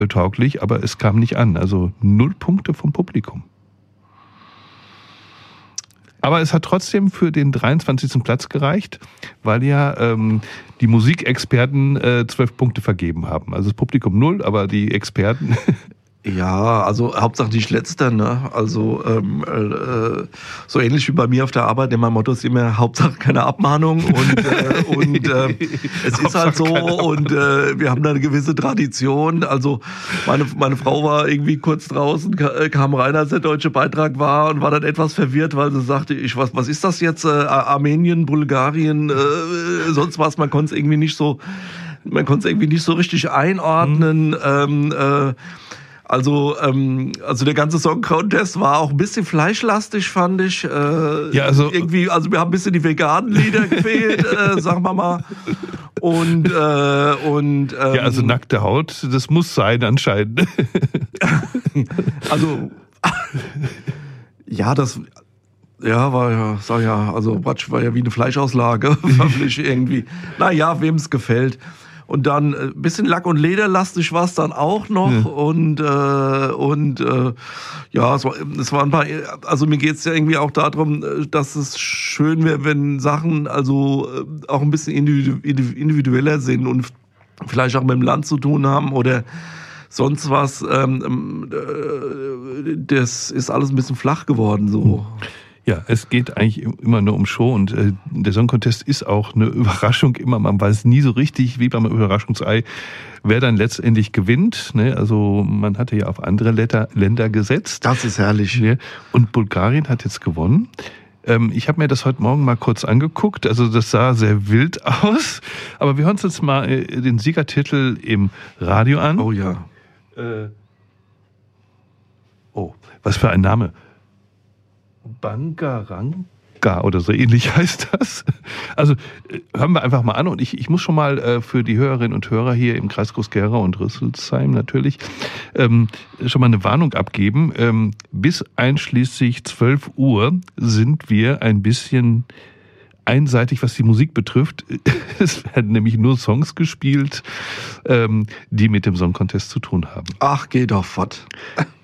tauglich, aber es kam nicht an. Also 0 Punkte vom Publikum. Aber es hat trotzdem für den 23. Platz gereicht, weil ja die Musikexperten 12 Punkte vergeben haben. Also das Publikum 0, aber die Experten... Ja, also Hauptsache nicht letzter, ne? Also so ähnlich wie bei mir auf der Arbeit. Mein Motto ist immer Hauptsache keine Abmahnung und es ist halt so und wir haben da eine gewisse Tradition. Also meine Frau war irgendwie kurz draußen, kam rein, als der deutsche Beitrag war und war dann etwas verwirrt, weil sie sagte, was ist das jetzt? Armenien, Bulgarien, sonst was? Man konnte es irgendwie nicht so richtig einordnen. Also der ganze Song Contest war auch ein bisschen fleischlastig, fand ich. Also wir haben ein bisschen die veganen Lieder gefehlt, sagen wir mal. Also nackte Haut, das muss sein anscheinend. Also Quatsch, war ja wie eine Fleischauslage, fand irgendwie. Naja, wem es gefällt. Und dann ein bisschen Lack- und Lederlastig war es dann auch noch. Ja. Es war ein paar, also mir geht es ja irgendwie auch darum, dass es schön wäre, wenn Sachen also auch ein bisschen individueller sind und vielleicht auch mit dem Land zu tun haben oder sonst was. Das ist alles ein bisschen flach geworden so. Ja, es geht eigentlich immer nur um Show und der Song Contest ist auch eine Überraschung immer. Man weiß nie so richtig, wie beim Überraschungsei, wer dann letztendlich gewinnt. Ne? Also man hatte ja auf andere Länder gesetzt. Das ist herrlich. Und Bulgarien hat jetzt gewonnen. Ich habe mir das heute Morgen mal kurz angeguckt. Also das sah sehr wild aus. Aber wir hören uns jetzt mal den Siegertitel im Radio an. Oh ja. Was für ein Name. Bangaranga oder so ähnlich heißt das. Also hören wir einfach mal an und ich muss schon mal für die Hörerinnen und Hörer hier im Kreis Groß-Gerau und Rüsselsheim natürlich schon mal eine Warnung abgeben. Bis einschließlich 12 Uhr sind wir ein bisschen einseitig, was die Musik betrifft. Es werden nämlich nur Songs gespielt, die mit dem Song Contest zu tun haben. Ach, geh doch fort.